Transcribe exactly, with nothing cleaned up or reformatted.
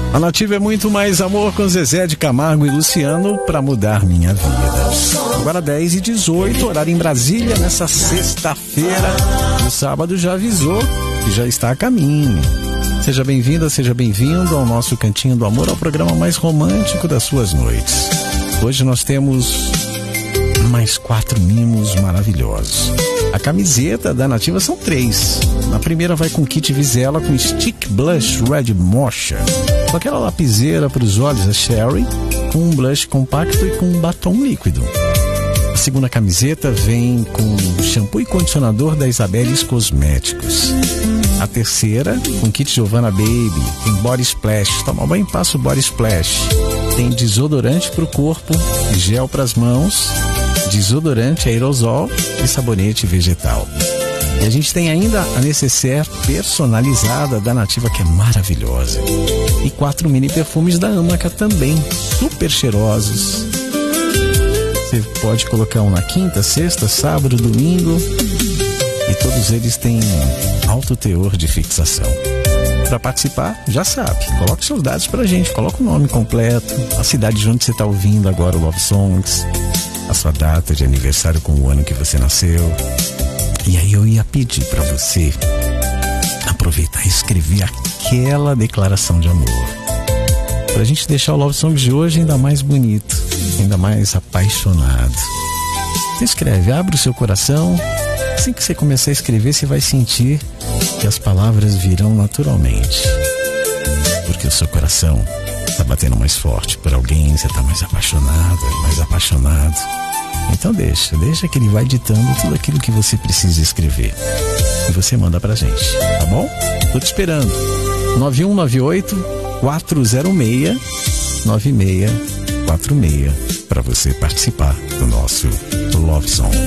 A Nativa é muito mais amor com Zezé de Camargo e Luciano pra mudar minha vida. Agora dez e dezoito, horário em Brasília, nessa sexta-feira. O sábado já avisou que já está a caminho. Seja bem-vinda, seja bem-vindo ao nosso Cantinho do Amor, ao programa mais romântico das suas noites. Hoje nós temos mais quatro mimos maravilhosos. A camiseta da Nativa são três. Na primeira vai com kit Vizela com Stick Blush Red Mocha, com aquela lapiseira para os olhos, a Sherry, com um blush compacto e com um batom líquido. A segunda camiseta vem com shampoo e condicionador da Isabeles Cosméticos. A terceira, com kit Giovanna Baby, tem Body Splash, toma banho e passa o Body Splash. Tem desodorante para o corpo, gel para as mãos, desodorante aerosol e sabonete vegetal. E a gente tem ainda a necessaire personalizada da Nativa, que é maravilhosa. E quatro mini perfumes da Amaca também, super cheirosos. Você pode colocar um na quinta, sexta, sábado, domingo. E todos eles têm alto teor de fixação. Para participar, já sabe, coloque seus dados pra gente, coloca o nome completo, a cidade de onde você está ouvindo agora o Love Songs, a sua data de aniversário com o ano que você nasceu. E aí eu ia pedir para você aproveitar e escrever aquela declaração de amor, pra gente deixar o Love Songs de hoje ainda mais bonito, ainda mais apaixonado. Você escreve, abre o seu coração. Assim que você começar a escrever, você vai sentir que as palavras virão naturalmente, porque o seu coração está batendo mais forte por alguém, você está mais apaixonado, mais apaixonado. Então deixa, deixa que ele vai ditando tudo aquilo que você precisa escrever e você manda pra gente, tá bom? Tô te esperando. nove um nove oito, quatro zero seis, nove seis quatro seis para você participar do nosso Love Song.